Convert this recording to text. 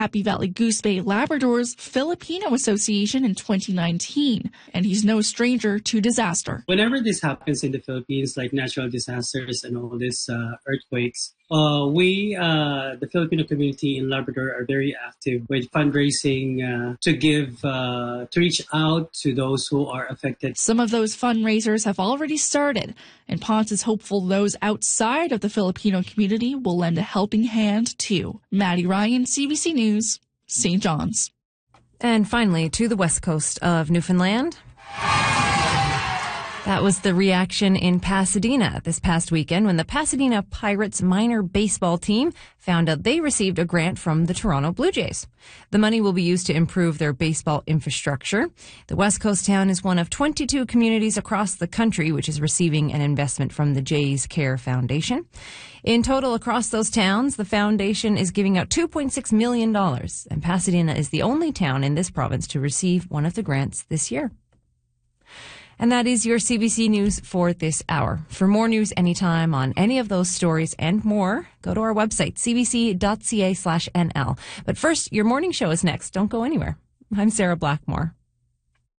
Happy Valley Goose Bay Labrador's Filipino Association in 2019, and he's no stranger to disaster. Whenever this happens in the Philippines, like natural disasters and all these earthquakes, the Filipino community in Labrador are very active with fundraising to reach out to those who are affected. Some of those fundraisers have already started, and Ponce is hopeful those outside of the Filipino community will lend a helping hand too. Maddie Ryan, CBC News, St. John's. And finally, to the west coast of Newfoundland. That was the reaction in Pasadena this past weekend when the Pasadena Pirates minor baseball team found out they received a grant from the Toronto Blue Jays. The money will be used to improve their baseball infrastructure. The West Coast town is one of 22 communities across the country which is receiving an investment from the Jays Care Foundation. In total, across those towns, the foundation is giving out $2.6 million, and Pasadena is the only town in this province to receive one of the grants this year. And that is your CBC News for this hour. For more news anytime on any of those stories and more, go to our website, cbc.ca/nl. But first, your morning show is next. Don't go anywhere. I'm Sarah Blackmore.